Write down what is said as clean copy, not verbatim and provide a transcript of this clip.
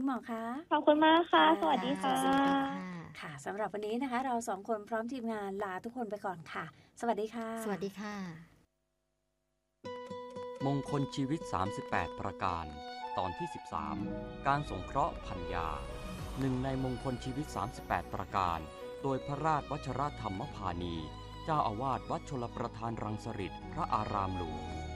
หมอคะขอบคุณมากค่ะค่ะสวัสดีสค่วัสดีค่ะะค่ะสำหรับวันนี้นะคะเราสองคนพร้อมทีมงานลาทุกคนไปก่อนค่ะสวัสดีค่ะสวัสดีค่ะมงคลชีวิต38ประการตอนที่13การสงเคราะห์พัญญาหนึ่งในมงคลชีวิต38ประการโดยพระราชวชรธรรมพานีเจ้าอาวาสวัดชลประทานรังสฤษพระอารามหลวง